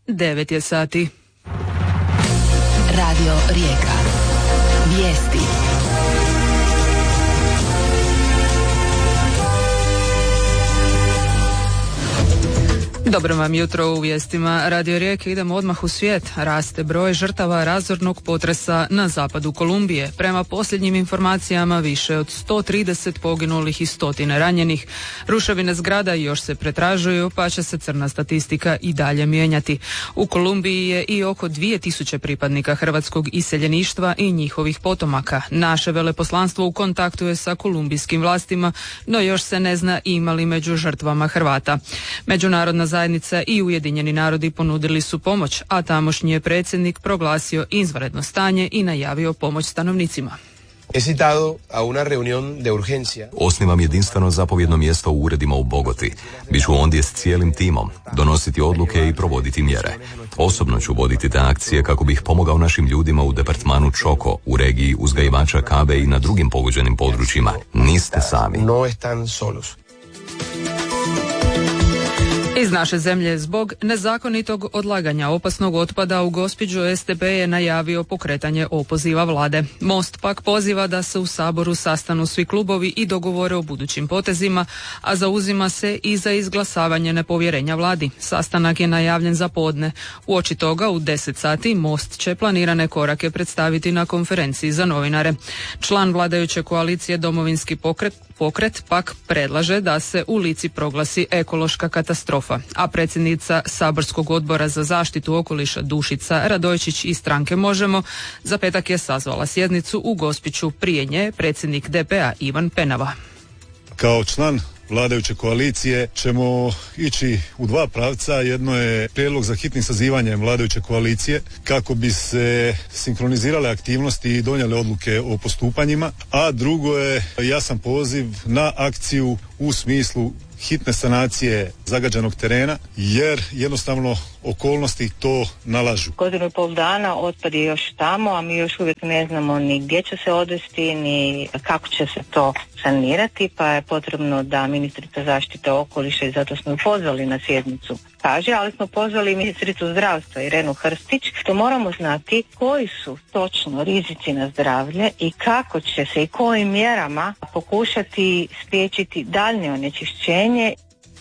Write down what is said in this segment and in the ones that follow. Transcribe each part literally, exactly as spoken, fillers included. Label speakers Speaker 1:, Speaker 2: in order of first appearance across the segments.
Speaker 1: devet je sati.
Speaker 2: Radio Rijeka. Vijesti.
Speaker 1: Dobro vam jutro u vijestima Radio Rijeke. Idemo odmah u svijet. Raste broj žrtava razornog potresa na zapadu Kolumbije. Prema posljednjim informacijama više od sto trideset poginulih i stotine ranjenih. Ruševine zgrada još se pretražuju, pa će se crna statistika i dalje mijenjati. U Kolumbiji je i oko dvije tisuće pripadnika hrvatskog iseljeništva i njihovih potomaka. Naše veleposlanstvo u kontaktu je sa kolumbijskim vlastima, no još se ne zna ima li među žrtvama Hrvata. Međunarodna zajednica i Ujedinjeni narodi ponudili su pomoć, a tamošnji je predsjednik proglasio izvanredno stanje i najavio pomoć stanovnicima.
Speaker 3: Osnivam jedinstveno zapovjedno mjesto u uredima u Bogoti. Biću ondje s cijelim timom, donositi odluke i provoditi mjere. Osobno ću voditi te akcije kako bih pomogao našim ljudima u departmanu Čoko, u regiji uzgajivača kave i na drugim pogođenim područjima. Niste sami.
Speaker 1: Iz naše zemlje zbog nezakonitog odlaganja opasnog otpada u Gospiću S D P je najavio pokretanje opoziva vlade. Most pak poziva da se u Saboru sastanu svi klubovi i dogovore o budućim potezima, a zauzima se i za izglasavanje nepovjerenja vladi. Sastanak je najavljen za podne. Uoči toga u deset sati Most će planirane korake predstaviti na konferenciji za novinare. Član vladajuće koalicije Domovinski pokret Pokret pak predlaže da se u Lici proglasi ekološka katastrofa, a predsjednica Saborskog odbora za zaštitu okoliša Dušica Radojčić iz stranke Možemo za petak je sazvala sjednicu u Gospiću. Prije nje predsjednik D P-a Ivan Penava.
Speaker 4: Kao član vladajuće koalicije ćemo ići u dva pravca. Jedno je prijedlog za hitnim sazivanjem vladajuće koalicije kako bi se sinkronizirale aktivnosti i donijele odluke o postupanjima, a drugo je jasan poziv na akciju u smislu hitne sanacije zagađenog terena, jer jednostavno okolnosti to nalažu.
Speaker 5: Godinu i pol dana otpad je još tamo, a mi još uvijek ne znamo ni gdje će se odvesti, ni kako će se to sanirati, pa je potrebno da ministrica zaštite okoliša, i zato smo ju pozvali na sjednicu, kaže, ali smo pozvali ministricu zdravstva Irenu Hrstić, što moramo znati koji su točno rizici na zdravlje i kako će se i kojim mjerama pokušati spriječiti daljnje onečišćenje.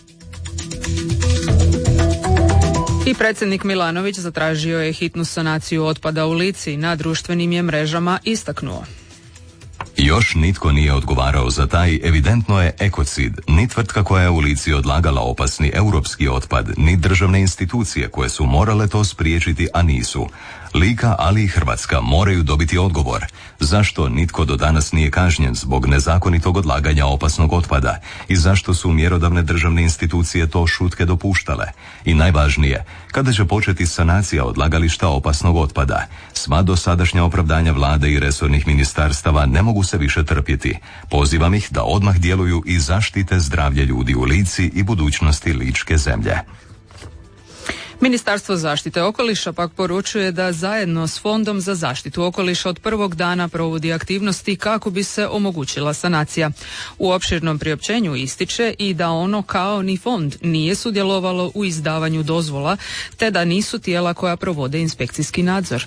Speaker 1: I predsjednik Milanović zatražio je hitnu sanaciju otpada u Lici. Na društvenim je mrežama istaknuo:
Speaker 3: još nitko nije odgovarao za taj, evidentno je ekocid, ni tvrtka koja je u Lici odlagala opasni europski otpad, ni državne institucije koje su morale to spriječiti, a nisu. Lika, ali i Hrvatska moraju dobiti odgovor. Zašto nitko do danas nije kažnjen zbog nezakonitog odlaganja opasnog otpada i zašto su mjerodavne državne institucije to šutke dopuštale? I najvažnije, kada će početi sanacija odlagališta opasnog otpada? Sva dosadašnja opravdanja vlade i resornih ministarstava ne mogu se više trpjeti. Pozivam ih da odmah djeluju i zaštite zdravlje ljudi u Lici i budućnosti ličke zemlje.
Speaker 1: Ministarstvo zaštite okoliša pak poručuje da zajedno s Fondom za zaštitu okoliša od prvog dana provodi aktivnosti kako bi se omogućila sanacija. U opširnom priopćenju ističe i da ono kao ni fond nije sudjelovalo u izdavanju dozvola, te da nisu tijela koja provode inspekcijski nadzor.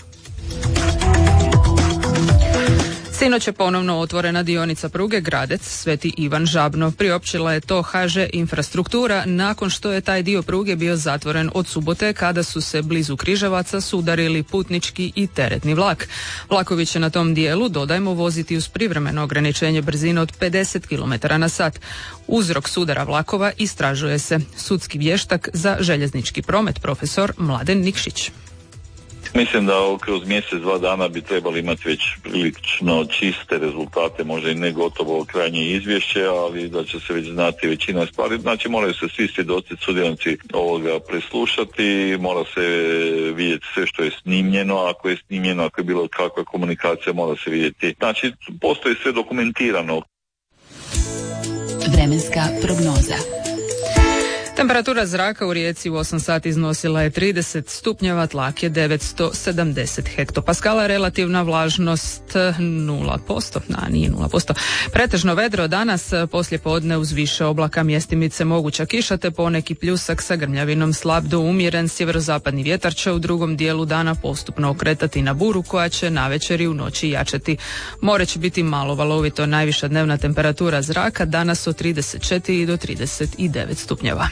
Speaker 1: Sinoć je ponovno otvorena dionica pruge Gradec Sveti Ivan Žabno. Priopćila je to H Ž Infrastruktura nakon što je taj dio pruge bio zatvoren od subote kada su se blizu Križevaca sudarili putnički i teretni vlak. Vlakovi će na tom dijelu, dodajmo, voziti uz privremeno ograničenje brzine od pedeset kilometara na sat. Uzrok sudara vlakova istražuje se. Sudski vještak za željeznički promet profesor Mladen Nikšić.
Speaker 6: Mislim da kroz mjesec, dva dana bi trebali imati već prilično čiste rezultate, možda i ne gotovo krajnje izvješće, ali da će se već znati većina stvari. Znači moraju se svi svjedoci, sudionici ovoga preslušati, mora se vidjeti sve što je snimljeno, ako je snimljeno, ako je bilo kakva komunikacija, mora se vidjeti. Znači postoji sve dokumentirano.
Speaker 2: Vremenska prognoza.
Speaker 1: Temperatura zraka u Rijeci u osam sati iznosila je trideset stupnjeva, tlak je devetsto sedamdeset hektopaskala, relativna vlažnost nula posto, a nije nula posto. Pretežno vedro danas, poslije podne uz više oblaka, mjestimice moguća kiša te poneki pljusak sa grmljavinom, slab do umjeren sjeverozapadni vjetar će u drugom dijelu dana postupno okretati na buru koja će navečer i u noći jačati. More će biti malo valovito, najviša dnevna temperatura zraka danas od trideset četiri do trideset devet stupnjeva.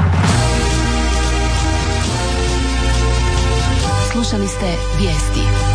Speaker 2: Slušali ste vijesti.